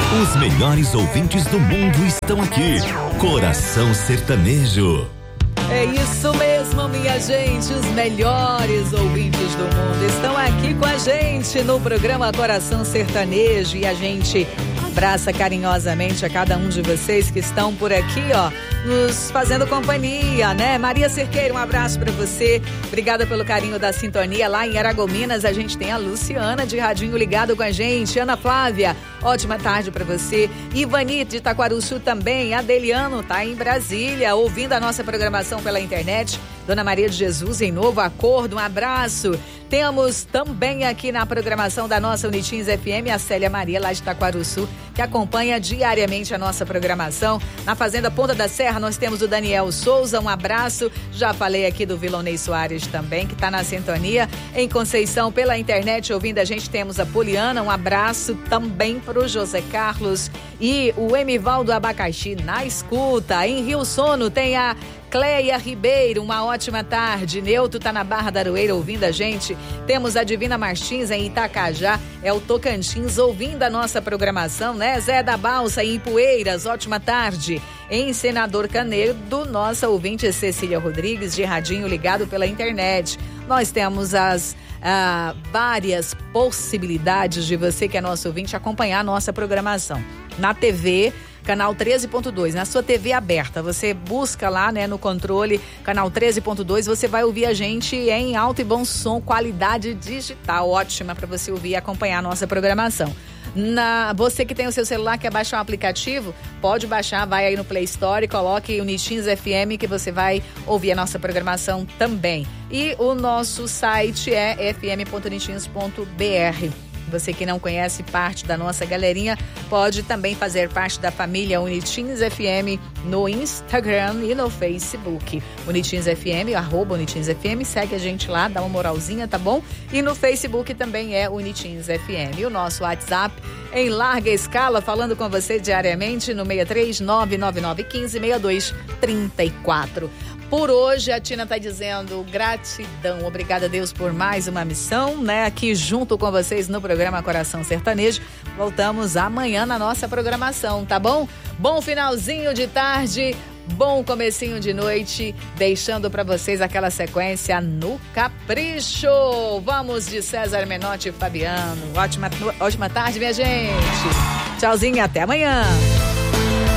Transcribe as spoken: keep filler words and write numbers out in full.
Os melhores ouvintes do mundo estão aqui. Coração Sertanejo. É isso mesmo, minha gente. Os melhores ouvintes do mundo estão aqui com a gente no programa Coração Sertanejo. E a gente abraça carinhosamente a cada um de vocês que estão por aqui, ó, nos fazendo companhia, né? Maria Cerqueira, um abraço pra você. Obrigada pelo carinho da sintonia. Lá em Aragominas, a gente tem a Luciana de Radinho ligado com a gente. Ana Flávia, ótima tarde pra você. Ivanite de Itaquaruçu também. Adeliano tá em Brasília, ouvindo a nossa programação pela internet. Dona Maria de Jesus em Novo Acordo, um abraço. Temos também aqui na programação da nossa Unitins F M a Célia Maria, lá de Itaquaruçu, que acompanha diariamente a nossa programação. Na Fazenda Ponta da Serra nós temos o Daniel Souza, um abraço. Já falei aqui do Vilonei Soares também, que está na sintonia. Em Conceição, pela internet, ouvindo a gente, temos a Poliana, um abraço também para o José Carlos e o Emivaldo Abacaxi na escuta. Em Rio Sono tem a Cleia Ribeiro, uma ótima tarde. Neuto tá na Barra da Aroeira ouvindo a gente. Temos a Divina Martins em Itacajá, é o Tocantins ouvindo a nossa programação, né? Zé da Balsa em Ipueiras, ótima tarde. Em Senador Canedo, nossa ouvinte Cecília Rodrigues de Radinho ligado pela internet. Nós temos as ah, várias possibilidades de você que é nosso ouvinte acompanhar a nossa programação. Na T V, canal treze ponto dois, na sua T V aberta, você busca lá, né, no controle, canal treze ponto dois, você vai ouvir a gente em alto e bom som, qualidade digital, ótima para você ouvir e acompanhar a nossa programação. Na, você que tem o seu celular, quer baixar um aplicativo, pode baixar, vai aí no Play Store e coloque Unitins F M que você vai ouvir a nossa programação também. E o nosso site é f m ponto unitins ponto b r. Você que não conhece parte da nossa galerinha, pode também fazer parte da família Unitins F M no Instagram e no Facebook. Unitins F M, arroba Unitins F M, segue a gente lá, dá uma moralzinha, tá bom? E no Facebook também é Unitins F M. E o nosso WhatsApp em larga escala, falando com você diariamente no seis três nove nove nove um cinco seis dois três quatro. Por hoje, a Tina tá dizendo gratidão, obrigada a Deus por mais uma missão, né? Aqui junto com vocês no programa Coração Sertanejo. Voltamos amanhã na nossa programação, tá bom? Bom finalzinho de tarde, bom comecinho de noite, deixando pra vocês aquela sequência no capricho. Vamos de César Menotti e Fabiano. Ótima, ótima tarde, minha gente. Tchauzinho, até amanhã.